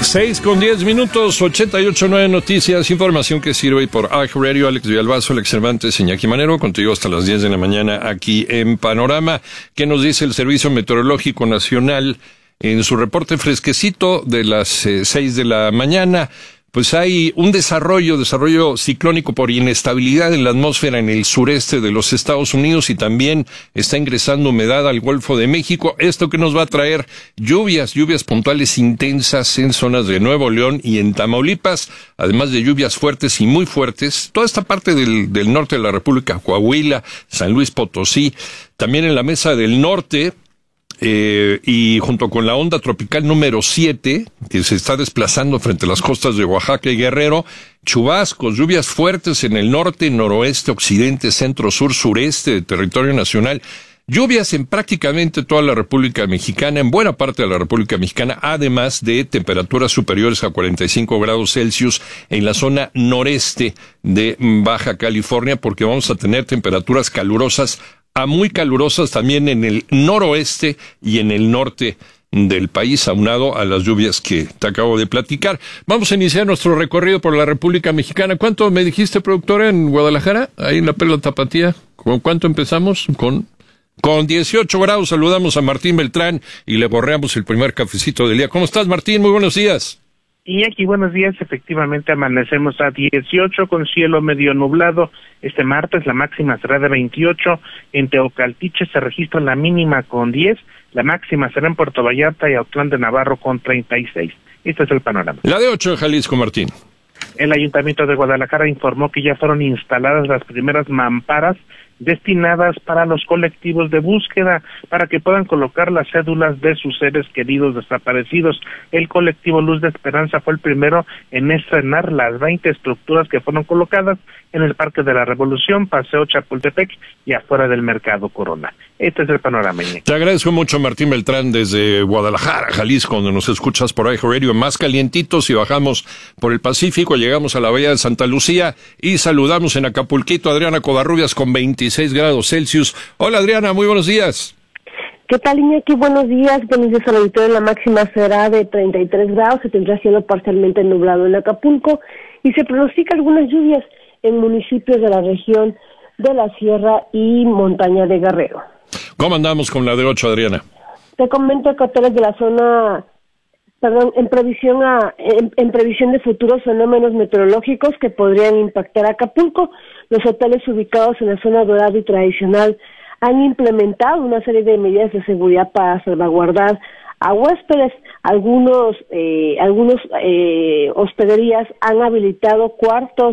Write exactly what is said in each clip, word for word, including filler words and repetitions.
Seis con diez minutos, ochenta y ocho punto nueve Noticias, información que sirve por iHeartRadio. Alex Villalbazo, Alex Cervantes, Iñaki Manero, contigo hasta las diez de la mañana aquí en Panorama. ¿Qué nos dice el Servicio Meteorológico Nacional en su reporte fresquecito de las eh, seis de la mañana? Pues hay un desarrollo, desarrollo ciclónico por inestabilidad en la atmósfera en el sureste de los Estados Unidos y también está ingresando humedad al Golfo de México. Esto que nos va a traer lluvias, lluvias puntuales intensas en zonas de Nuevo León y en Tamaulipas, además de lluvias fuertes y muy fuertes. Toda esta parte del, del norte de la República, Coahuila, San Luis Potosí, también en la Mesa del Norte. Eh, y junto con la onda tropical número siete, que se está desplazando frente a las costas de Oaxaca y Guerrero, chubascos, lluvias fuertes en el norte, noroeste, occidente, centro, sur, sureste del territorio nacional, lluvias en prácticamente toda la República Mexicana, en buena parte de la República Mexicana, además de temperaturas superiores a cuarenta y cinco grados Celsius en la zona noreste de Baja California, porque vamos a tener temperaturas calurosas a muy calurosas también en el noroeste y en el norte del país, aunado a las lluvias que te acabo de platicar. Vamos a iniciar nuestro recorrido por la República Mexicana. ¿Cuánto me dijiste, productora, en Guadalajara? Ahí en la Perla Tapatía. ¿Con cuánto empezamos? Con con dieciocho grados. Saludamos a Martín Beltrán y le borreamos el primer cafecito del día. ¿Cómo estás, Martín? Muy buenos días. Iñaki, buenos días. Efectivamente, amanecemos a dieciocho con cielo medio nublado. Este martes la máxima será de veintiocho. En Teocaltiche se registra la mínima con diez. La máxima será en Puerto Vallarta y Autlán de Navarro con treinta y seis. Este es el panorama. La de ocho de Jalisco, Martín. El Ayuntamiento de Guadalajara informó que ya fueron instaladas las primeras mamparas destinadas para los colectivos de búsqueda, para que puedan colocar las cédulas de sus seres queridos desaparecidos. El colectivo Luz de Esperanza fue el primero en estrenar las veinte estructuras que fueron colocadas en el Parque de la Revolución, Paseo Chapultepec y afuera del Mercado Corona. Este es el panorama. Te agradezco mucho, Martín Beltrán, desde Guadalajara, Jalisco, donde nos escuchas por iHeartRadio. Más calientitos y bajamos por el Pacífico, llegamos a la Bahía de Santa Lucía y saludamos en Acapulquito a Adriana Covarrubias con veintiséis grados Celsius. Hola, Adriana, muy buenos días. ¿Qué tal, Iñaki? Buenos días. Buenos días al auditorio. La máxima será de treinta y tres grados, se tendrá cielo parcialmente nublado en Acapulco y se pronostica algunas lluvias en municipios de la región de la Sierra y Montaña de Guerrero. ¿Cómo andamos con la de ocho, Adriana? Te comento que hoteles de la zona, perdón, en previsión a, en, en previsión de futuros fenómenos meteorológicos que podrían impactar a Acapulco, los hoteles ubicados en la zona dorada y tradicional han implementado una serie de medidas de seguridad para salvaguardar a huéspedes. Algunos, eh, algunos eh, hospederías han habilitado cuartos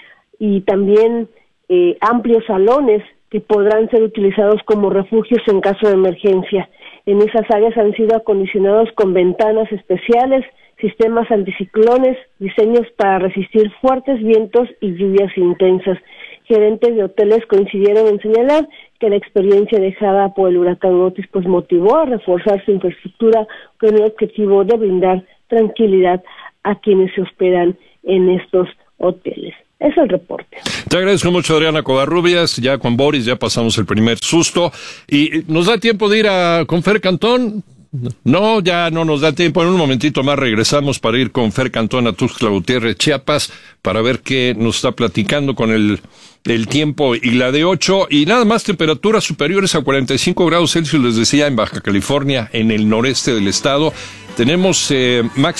y también eh, amplios salones que podrán ser utilizados como refugios en caso de emergencia. En esas áreas han sido acondicionados con ventanas especiales, sistemas anticiclones, diseños para resistir fuertes vientos y lluvias intensas. Gerentes de hoteles coincidieron en señalar que la experiencia dejada por el huracán Otis pues motivó a reforzar su infraestructura con el objetivo de brindar tranquilidad a quienes se hospedan en estos hoteles. Es el reporte. Te agradezco mucho, Adriana Covarrubias. Ya con Boris ya pasamos el primer susto. ¿Y nos da tiempo de ir a con Fer Cantón? No, ya no nos da tiempo. En un momentito más regresamos para ir con Fer Cantón a Tuxtla Gutiérrez, Chiapas, para ver qué nos está platicando con el, el tiempo y la de ocho. Y nada más temperaturas superiores a cuarenta y cinco grados Celsius, les decía, en Baja California, en el noreste del estado. Tenemos eh, máximo